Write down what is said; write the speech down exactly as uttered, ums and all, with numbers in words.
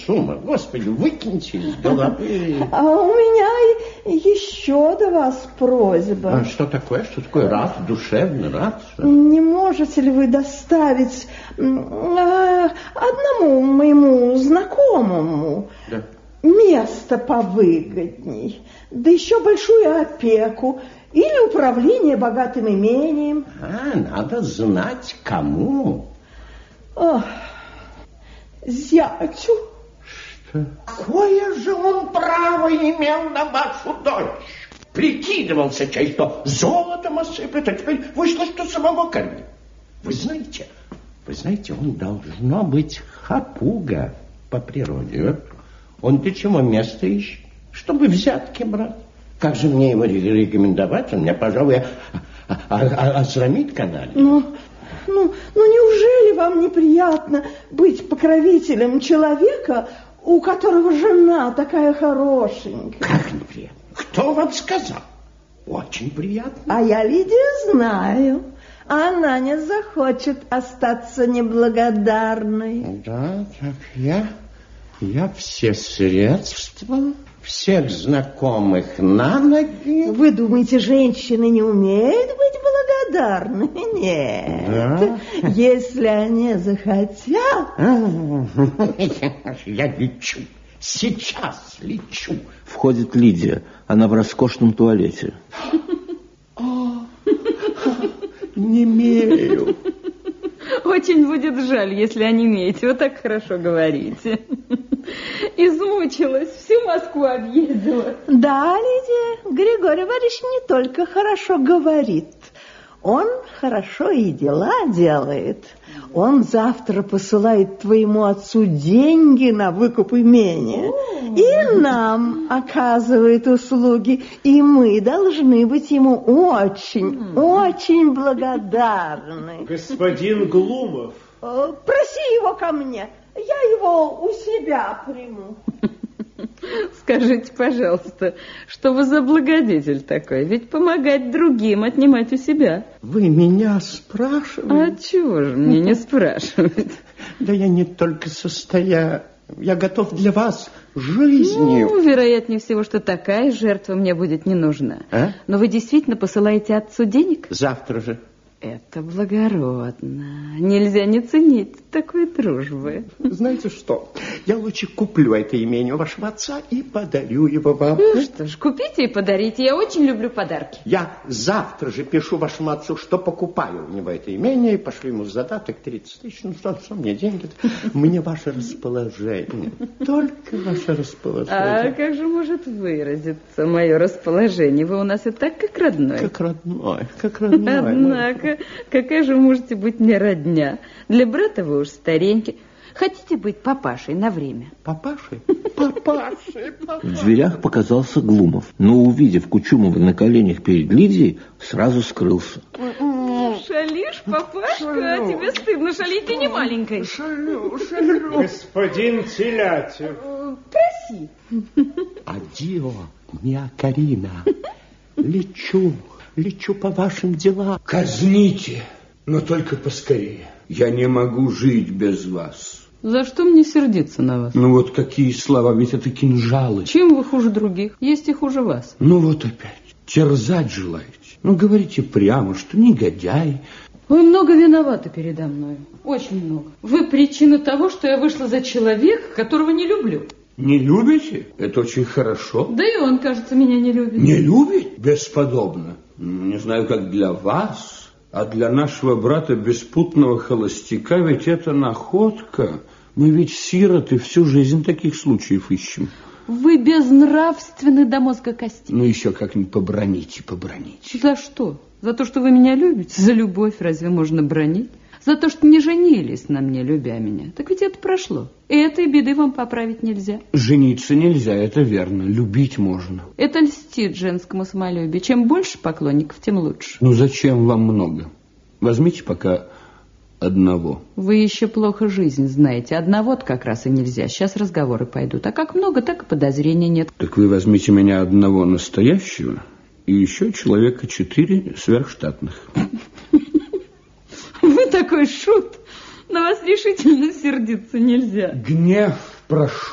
с ума. Господи, выкиньте из головы. А у меня еще до вас просьба. А что такое? Что такое? Рад, душевно рад. Не можете ли вы доставить а, одному моему знакомому да. место повыгодней, да еще большую опеку или управление богатым имением? А, надо знать, кому. Ох, зятю. Что? Какое же он право имел на вашу дочь? Прикидывался, чай, что золотом осыплет, а теперь вышло, что самого кормил. Вы знаете, вы знаете, он должно быть хапуга по природе. Он для чего место ищет? Чтобы взятки брать. Как же мне его рекомендовать? Он меня, пожалуй, осрамит канале. Ну, ну, ну, неужели вам неприятно быть покровителем человека, у которого жена такая хорошенькая? Как неприятно? Кто вам сказал? Очень приятно. А я Лидию знаю. Она не захочет остаться неблагодарной. Да, так я, я все средства, всех знакомых на ноги. Вы думаете, женщины не умеют быть благодарны? Нет. Да? Если они захотят... Я лечу. Сейчас лечу. Входит Лидия. Она в роскошном туалете. Не имею. Очень будет жаль, если онемеете. Вы так хорошо говорите. Измучилась, всю Москву объездила. Да, Лидия, Григорий Иванович не только хорошо говорит, он хорошо и дела делает. Он завтра посылает твоему отцу деньги на выкуп имения. И нам оказывает услуги. И мы должны быть ему очень, очень благодарны. Господин Глумов. Проси его ко мне. Я его у себя приму. Скажите, пожалуйста, что вы за благодетель такой? Ведь помогать другим отнимать у себя. Вы меня спрашиваете? А чего же мне не спрашивать? Да я не только состою. Я готов для вас жизнью. Ну, вероятнее всего, что такая жертва мне будет не нужна. А? Но вы действительно посылаете отцу денег? Завтра же. Это благородно. Нельзя не ценить такой дружбы. Знаете что? Я лучше куплю это имение у вашего отца и подарю его вам. Ну что ж, купите и подарите. Я очень люблю подарки. Я завтра же пишу вашему отцу, что покупаю у него это имение, и пошлю ему задаток тридцать тысяч. Ну что, что мне деньги-то? Мне ваше расположение. Только ваше расположение. А как же может выразиться мое расположение? Вы у нас и так, как родной. Как родной, как родной. Однако, какая же можете быть мне родня? Для брата вы уж старенький. Хотите быть папашей на время? Папашей? Папашей, папашей. В дверях показался Глумов, но, увидев Кучумова на коленях перед Лидией, сразу скрылся. Шалишь, папашка? Шалю. А тебе стыдно шалить, ты не маленькой. Шалю, шалю. Господин Телятев. Проси. Адио, мия Карина. Лечу, лечу по вашим делам. Казните, но только поскорее. Я не могу жить без вас. За что мне сердиться на вас? Ну вот какие слова, ведь это кинжалы. Чем вы хуже других? Есть и хуже вас. Ну вот опять, терзать желаете. Ну говорите прямо, что негодяй. Вы много виноваты передо мной. Очень много. Вы причина того, что я вышла за человека, которого не люблю. Не любите? Это очень хорошо. Да и он, кажется, меня не любит. Не любит? Бесподобно. Не знаю, как для вас... А для нашего брата беспутного холостяка ведь это находка. Мы ведь сироты, всю жизнь таких случаев ищем. Вы безнравственны до мозга костей. Ну еще как-нибудь поброните, поброните. За что? За то, что вы меня любите? За любовь разве можно бронить? За то, что не женились на мне, любя меня. Так ведь это прошло. И этой беды вам поправить нельзя. Жениться нельзя, это верно. Любить можно. Это льстит женскому самолюбию. Чем больше поклонников, тем лучше. Ну зачем вам много? Возьмите пока одного. Вы еще плохо жизнь знаете. Одного-то как раз и нельзя. Сейчас разговоры пойдут. А как много, так и подозрений нет. Так вы возьмите меня одного настоящего и еще человека четыре сверхштатных. Вы такой шут. На вас решительно сердиться нельзя. Гнев прошу.